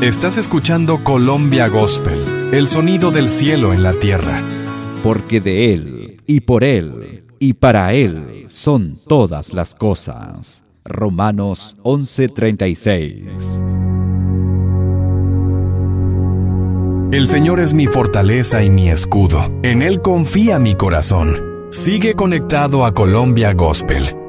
Estás escuchando Colombia Gospel, el sonido del cielo en la tierra. Porque de Él, y por Él, y para Él son todas las cosas. Romanos 11:36. El Señor es mi fortaleza y mi escudo. En Él confía mi corazón. Sigue conectado a Colombia Gospel.